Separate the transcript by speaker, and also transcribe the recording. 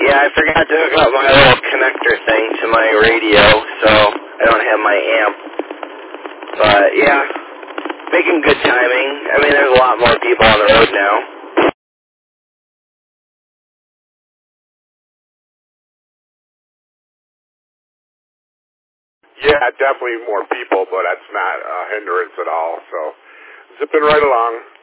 Speaker 1: Yeah, I forgot to hook up my little connector thing to my radio, so I don't have my amp. But, yeah, making good timing. I mean, there's a lot more people on the road now.
Speaker 2: Yeah, definitely more people, but that's not a hindrance at all. So zipping right along.